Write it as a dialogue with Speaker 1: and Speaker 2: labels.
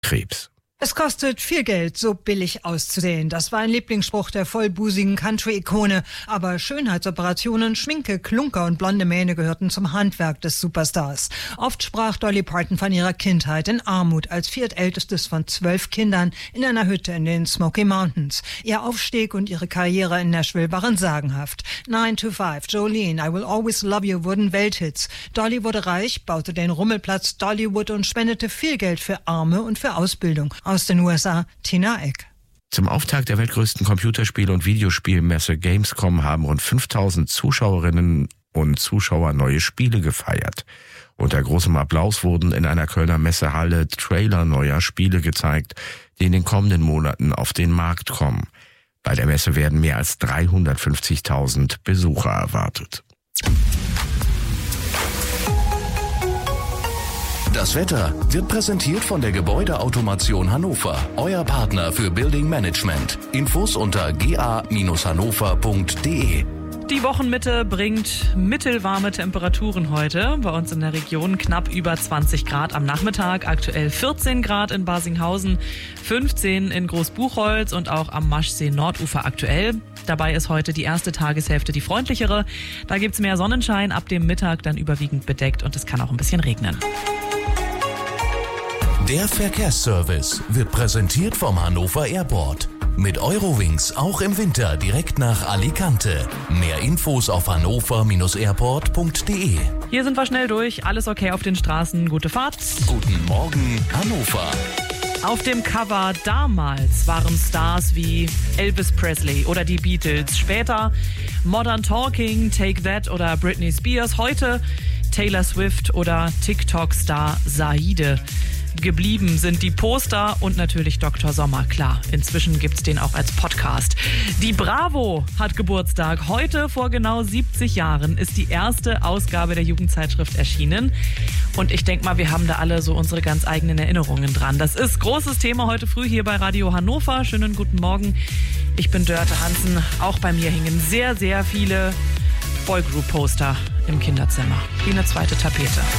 Speaker 1: Krebs.
Speaker 2: Es kostet viel Geld, so billig auszusehen. Das war ein Lieblingsspruch der vollbusigen Country-Ikone. Aber Schönheitsoperationen, Schminke, Klunker und blonde Mähne gehörten zum Handwerk des Superstars. Oft sprach Dolly Parton von ihrer Kindheit in Armut als viertältestes von 12 Kindern in einer Hütte in den Smoky Mountains. Ihr Aufstieg und ihre Karriere in Nashville waren sagenhaft. 9 to 5, Jolene, I Will Always Love You wurden Welthits. Dolly wurde reich, baute den Rummelplatz Dollywood und spendete viel Geld für Arme und für Ausbildung. Aus den USA, Tina Eck.
Speaker 1: Zum Auftakt der weltgrößten Computerspiel- und Videospielmesse Gamescom haben rund 5000 Zuschauerinnen und Zuschauer neue Spiele gefeiert. Unter großem Applaus wurden in einer Kölner Messehalle Trailer neuer Spiele gezeigt, die in den kommenden Monaten auf den Markt kommen. Bei der Messe werden mehr als 350.000 Besucher erwartet.
Speaker 3: Das Wetter wird präsentiert von der Gebäudeautomation Hannover, euer Partner für Building Management. Infos unter ga-hannover.de.
Speaker 4: Die Wochenmitte bringt mittelwarme Temperaturen heute. Bei uns in der Region knapp über 20 Grad am Nachmittag. Aktuell 14 Grad in Barsinghausen, 15 in Großbuchholz und auch am Maschsee Nordufer aktuell. Dabei ist heute die erste Tageshälfte die freundlichere. Da gibt's mehr Sonnenschein, ab dem Mittag dann überwiegend bedeckt und es kann auch ein bisschen regnen.
Speaker 3: Der Verkehrsservice wird präsentiert vom Hannover Airport. Mit Eurowings auch im Winter direkt nach Alicante. Mehr Infos auf hannover-airport.de.
Speaker 4: Hier sind wir schnell durch. Alles okay auf den Straßen. Gute Fahrt.
Speaker 3: Guten Morgen, Hannover.
Speaker 4: Auf dem Cover damals waren Stars wie Elvis Presley oder die Beatles. Später Modern Talking, Take That oder Britney Spears. Heute Taylor Swift oder TikTok-Star Saide. Geblieben sind die Poster und natürlich Dr. Sommer, klar. Inzwischen gibt's den auch als Podcast. Die Bravo hat Geburtstag. Heute vor genau 70 Jahren ist die erste Ausgabe der Jugendzeitschrift erschienen. Und ich denke mal, wir haben da alle so unsere ganz eigenen Erinnerungen dran. Das ist großes Thema heute früh hier bei Radio Hannover. Schönen guten Morgen. Ich bin Dörte Hansen. Auch bei mir hingen sehr, sehr viele Boygroup-Poster im Kinderzimmer. Wie eine zweite Tapete.